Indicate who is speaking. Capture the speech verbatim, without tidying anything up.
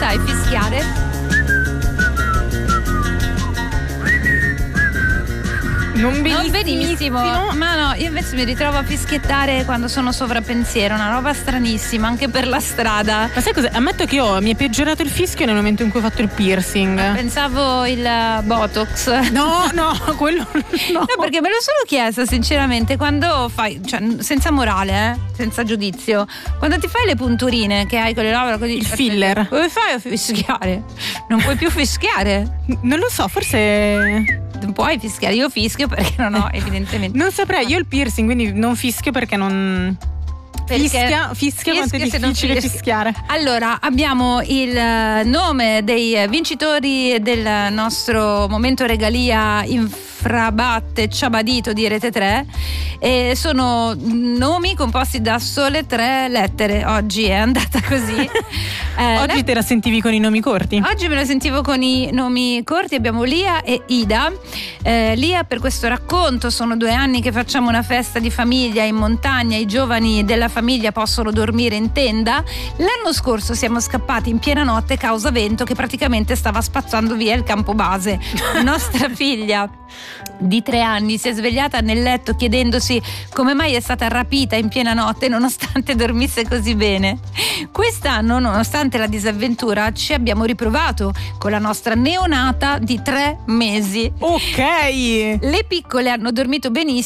Speaker 1: sai fischiare?
Speaker 2: Non benissimo.
Speaker 1: Non benissimo, ma no, io invece mi ritrovo a fischiettare quando sono sovrappensiero, una roba stranissima, anche per la strada.
Speaker 2: Ma sai cosa? Ammetto che io mi è peggiorato il fischio nel momento in cui ho fatto il piercing.
Speaker 1: Ma pensavo il Botox.
Speaker 2: No, no, quello no.
Speaker 1: No, perché me lo sono chiesta sinceramente quando fai, cioè senza morale, eh, senza giudizio, quando ti fai le punturine che hai con le labbra così,
Speaker 2: il filler,
Speaker 1: come fai a fischiare? Non puoi più fischiare?
Speaker 2: Non lo so, forse
Speaker 1: non puoi fischiare, io fischio perché non ho evidentemente.
Speaker 2: Non saprei, io ho il piercing, quindi non fischio perché non
Speaker 1: perché
Speaker 2: fischia, fischia quanto è difficile fischiare.
Speaker 1: Allora, abbiamo il nome dei vincitori del nostro momento regalia Infrabatte Ciabadito di Rete tre e sono nomi composti da sole tre lettere. Oggi è andata così.
Speaker 2: eh, Oggi te la sentivi con i nomi corti?
Speaker 1: Oggi me la sentivo con i nomi corti. Abbiamo Lia e Ida. eh, Lia per questo racconto: sono due anni che facciamo una festa di famiglia in montagna, i giovani della famiglia possono dormire in tenda. L'anno scorso siamo scappati in piena notte causa vento che praticamente stava spazzando via il campo base. Nostra figlia di tre anni si è svegliata nel letto chiedendosi come mai è stata rapita in piena notte nonostante dormisse così bene. Quest'anno, nonostante la disavventura, ci abbiamo riprovato con la nostra neonata di tre mesi.
Speaker 2: Ok,
Speaker 1: le piccole hanno dormito benissimo